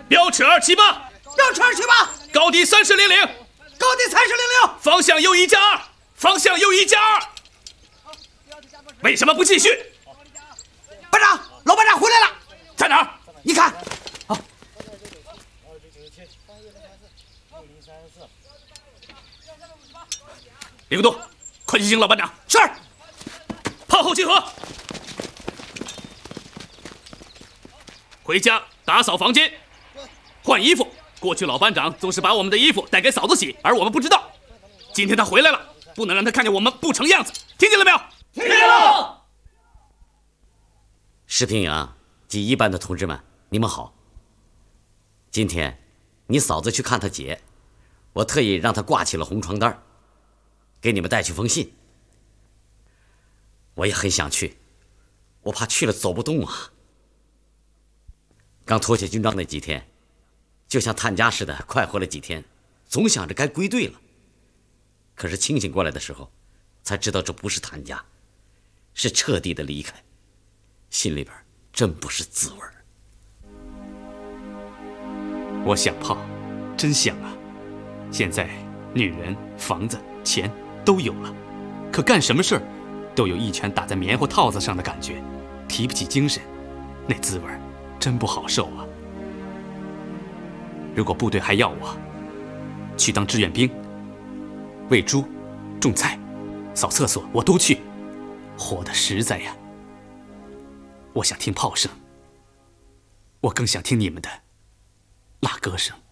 标尺278， 标尺278， 高低30:00， 高低30:00， 方向右1加2，方向右1加2。为什么不继续？ 班长，老班长回来了， 在哪儿？ 你看。啊， 李国栋，快去请老班长。 是。 炮后集合。回家打扫房间，换衣服。过去老班长总是把我们的衣服带给嫂子洗，而我们不知道。今天他回来了，不能让他看见我们不成样子，听见了没有？ 听见了。 石平营及一班的同志们，你们好。今天你嫂子去看她姐，我特意让她挂起了红床单，给你们带去封信。我也很想去，我怕去了走不动啊。刚脱下军装那几天，就像探家似的快活了几天，总想着该归队了。可是清醒过来的时候，才知道这不是探家，是彻底的离开，心里边真不是滋味。 我想炮，真想啊！现在女人、房子、钱都有了，可干什么事儿都有一拳打在棉花套子上的感觉，提不起精神，那滋味真不好受啊！如果部队还要我去当志愿兵，喂猪、种菜、扫厕所，我都去，活得实在呀！我想听炮声，我更想听你们的拉歌声。